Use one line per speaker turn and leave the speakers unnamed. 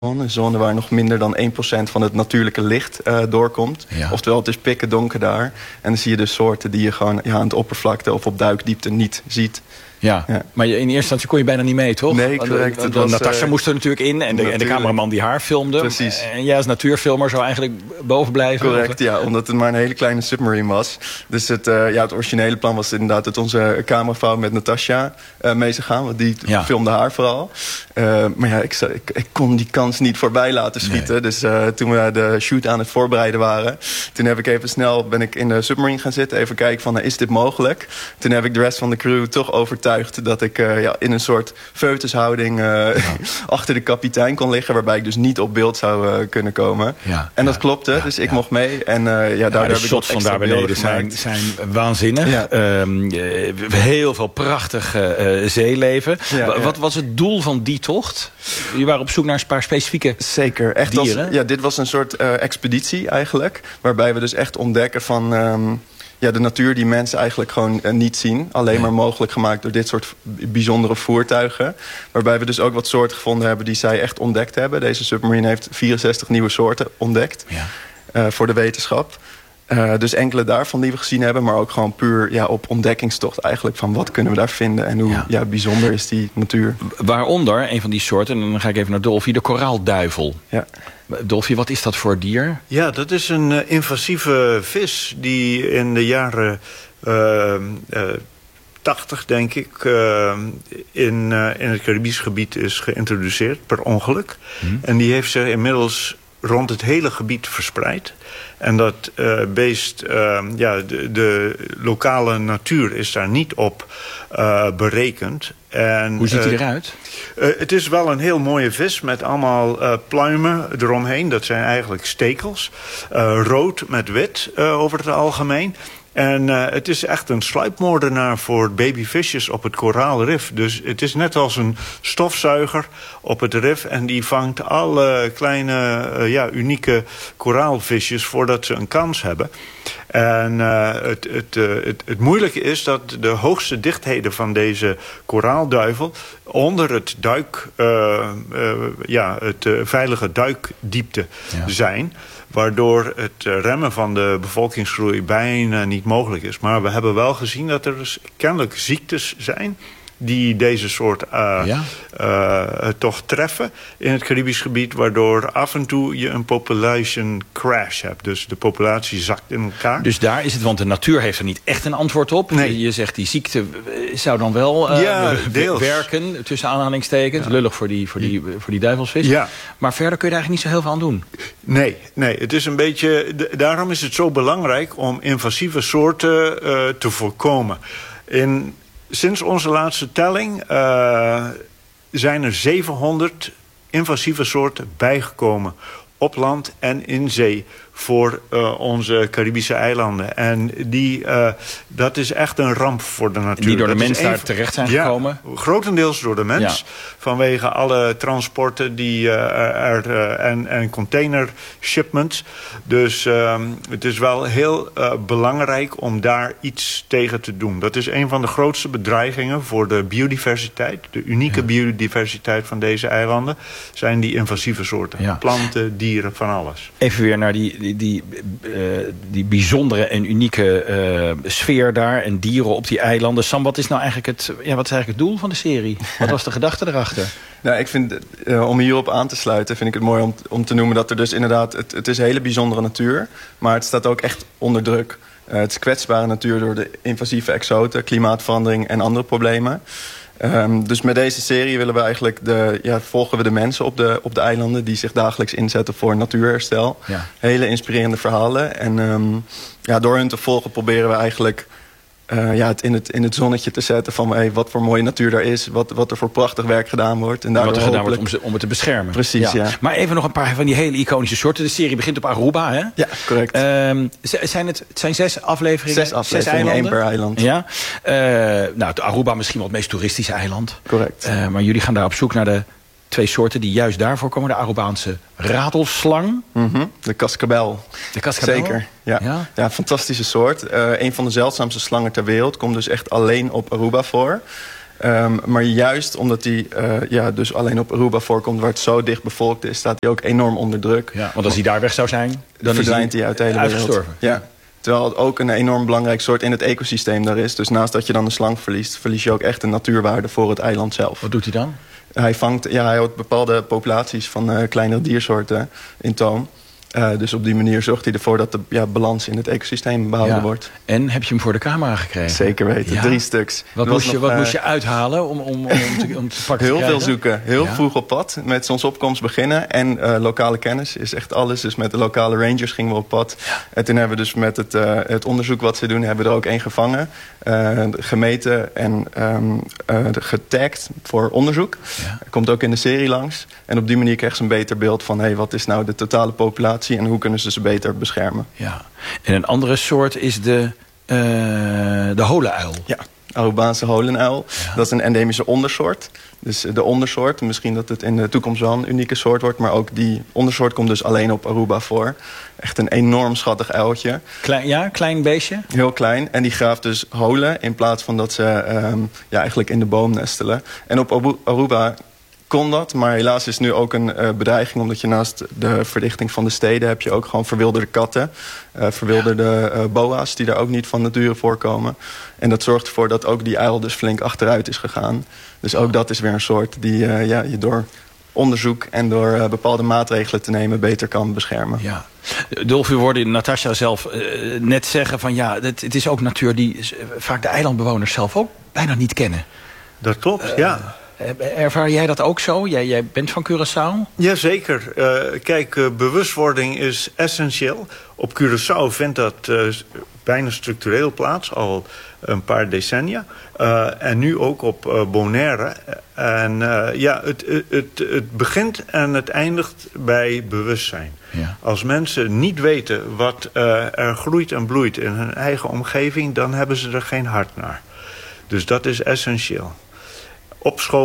Een zone waar nog minder dan 1% van het natuurlijke licht doorkomt.
Ja.
Oftewel, het is pikken donker daar. En dan zie je dus soorten die je gewoon aan het oppervlakte of op duikdiepte niet ziet.
Ja, maar in eerste instantie kon je bijna niet mee, toch?
Nee, correct.
Natasja moest er natuurlijk in en de cameraman die haar filmde.
Precies.
En jij als natuurfilmer zou eigenlijk boven blijven.
Correct, ja, omdat het maar een hele kleine submarine was. Dus het originele plan was inderdaad dat onze cameravrouw met Natasja mee zou gaan. Want die filmde haar vooral. Maar ja, ik kon die kans niet voorbij laten schieten. Nee. Dus toen we de shoot aan het voorbereiden waren, toen heb ik even snel ben ik in de submarine gaan zitten. Even kijken van, is dit mogelijk? Toen heb ik de rest van de crew toch overtuigd dat ik in een soort foetushouding achter de kapitein kon liggen, waarbij ik dus niet op beeld zou kunnen komen. Ja, en dat klopte, dus ik mocht mee. En daardoor heb ik
shots van daar beneden zijn waanzinnig. Ja. Heel veel prachtig zeeleven. Wat was het doel van die tocht? Jullie waren op zoek naar een paar specifieke
Zeker, echt dieren? Dit was een soort expeditie eigenlijk, waarbij we dus echt ontdekken van de natuur die mensen eigenlijk gewoon niet zien. Alleen maar mogelijk gemaakt door dit soort bijzondere voertuigen. Waarbij we dus ook wat soorten gevonden hebben die zij echt ontdekt hebben. Deze submarine heeft 64 nieuwe soorten ontdekt voor de wetenschap. Dus enkele daarvan die we gezien hebben. Maar ook gewoon puur op ontdekkingstocht eigenlijk. Van wat kunnen we daar vinden en hoe bijzonder is die natuur.
Waaronder, een van die soorten, en dan ga ik even naar Dolfie, de koraalduivel. Ja. Dolfie, wat is dat voor dier?
Ja, dat is een invasieve vis die in de jaren 80, denk ik, in het Caribisch gebied is geïntroduceerd per ongeluk. En die heeft zich inmiddels rond het hele gebied verspreid. En dat beest, de lokale natuur is daar niet op berekend. En,
hoe ziet hij eruit?
Het is wel een heel mooie vis met allemaal pluimen eromheen. Dat zijn eigenlijk stekels. Rood met wit over het algemeen. En het is echt een sluipmoordenaar voor babyvisjes op het koraalrif. Dus het is net als een stofzuiger op het rif. En die vangt alle kleine, unieke koraalvisjes voordat ze een kans hebben. En het moeilijke is dat de hoogste dichtheden van deze koraalduivel onder het het veilige duikdiepte zijn. Waardoor het remmen van de bevolkingsgroei bijna niet mogelijk is. Maar we hebben wel gezien dat er dus kennelijk ziektes zijn die deze soort toch treffen in het Caribisch gebied, waardoor af en toe je een population crash hebt. Dus de populatie zakt in elkaar.
Dus daar is het, want de natuur heeft er niet echt een antwoord op. Nee. Je zegt die ziekte zou dan wel werken, tussen aanhalingstekens. Ja. Lullig voor die duivelsvis. Ja. Maar verder kun je er eigenlijk niet zo heel veel aan doen.
Nee, het is een beetje. Daarom is het zo belangrijk om invasieve soorten te voorkomen. Sinds onze laatste telling zijn er 700 invasieve soorten bijgekomen. Op land en in zee voor onze Caribische eilanden. En dat is echt een ramp voor de natuur.
Die door de mens daar terecht zijn gekomen?
Grotendeels door de mens. Ja. Vanwege alle transporten en container shipments. Dus het is wel heel belangrijk om daar iets tegen te doen. Dat is een van de grootste bedreigingen voor de biodiversiteit. De unieke biodiversiteit van deze eilanden zijn die invasieve soorten. Ja. Planten, dieren, van alles.
Even weer naar die bijzondere en unieke sfeer daar en dieren op die eilanden. Sam, wat is nou eigenlijk het doel van de serie? Wat was de gedachte erachter?
Nou, ik vind, om hierop aan te sluiten, vind ik het mooi om te noemen dat er dus inderdaad, het is hele bijzondere natuur, maar het staat ook echt onder druk. Het is kwetsbare natuur door de invasieve exoten, klimaatverandering en andere problemen. Dus met deze serie willen we eigenlijk volgen we de mensen op de eilanden die zich dagelijks inzetten voor natuurherstel. Ja. Hele inspirerende verhalen. En door hun te volgen proberen we eigenlijk het in het zonnetje te zetten van wat voor mooie natuur er is, wat er voor prachtig werk gedaan wordt. En
wat er gedaan wordt om het te beschermen.
Precies, ja.
Maar even nog een paar van die hele iconische soorten. De serie begint op Aruba, hè?
Ja, correct.
Het zijn 6 afleveringen?
6 afleveringen, 1 per eiland.
Ja. Aruba misschien wel het meest toeristische eiland.
Correct.
Maar jullie gaan daar op zoek naar de 2 soorten die juist daarvoor komen. De Arubaanse ratelslang.
De kaskabel.
De kaskabel?
Zeker, ja, fantastische soort. Een van de zeldzaamste slangen ter wereld. Komt dus echt alleen op Aruba voor. Maar juist omdat hij dus alleen op Aruba voorkomt, waar het zo dicht bevolkt is, staat hij ook enorm onder druk.
Ja, want als hij daar weg zou zijn, dan
verdwijnt hij uit de hele wereld.
Uitgestorven.
Ja. Terwijl het ook een enorm belangrijk soort in het ecosysteem daar is. Dus naast dat je dan een slang verliest, verlies je ook echt een natuurwaarde voor het eiland zelf.
Wat doet hij dan?
Hij houdt bepaalde populaties van kleinere diersoorten in toom. Dus op die manier zorgt hij ervoor dat de balans in het ecosysteem behouden wordt.
En heb je hem voor de camera gekregen?
Zeker weten, 3 stuks.
Wat moest je uithalen om te pakken
heel
te
veel zoeken, heel vroeg op pad. Met zonsopkomst beginnen en lokale kennis is echt alles. Dus met de lokale rangers gingen we op pad. Ja. En toen hebben we dus met het onderzoek wat ze doen, hebben we er ook 1 gevangen. Gemeten en getagd voor onderzoek. Ja. Komt ook in de serie langs. En op die manier krijg je een beter beeld van wat is nou de totale populatie en hoe kunnen ze beter beschermen.
Ja. En een andere soort is de holenuil.
Ja, Arubaanse holenuil. Ja. Dat is een endemische ondersoort. Dus de ondersoort, misschien dat het in de toekomst wel een unieke soort wordt, maar ook die ondersoort komt dus alleen op Aruba voor. Echt een enorm schattig uiltje.
Klein beestje?
Heel klein. En die graaft dus holen in plaats van dat ze eigenlijk in de boom nestelen. En op Aruba kon dat, maar helaas is nu ook een bedreiging, omdat je naast de verdichting van de steden heb je ook gewoon verwilderde katten, verwilderde boa's die daar ook niet van nature voorkomen. En dat zorgt ervoor dat ook die uil dus flink achteruit is gegaan. Dus ook dat is weer een soort die je door onderzoek en door bepaalde maatregelen te nemen beter kan beschermen. Ja.
Dolf, u hoorde Natasja zelf net zeggen van het is ook natuur die vaak de eilandbewoners zelf ook bijna niet kennen.
Dat klopt, ja.
Ervaar jij dat ook zo? Jij bent van Curaçao?
Jazeker. Kijk, bewustwording is essentieel. Op Curaçao vindt dat bijna structureel plaats, al een paar decennia. En nu ook op Bonaire. En het begint en het eindigt bij bewustzijn. Ja. Als mensen niet weten wat er groeit en bloeit in hun eigen omgeving, dan hebben ze er geen hart naar. Dus dat is essentieel. Op school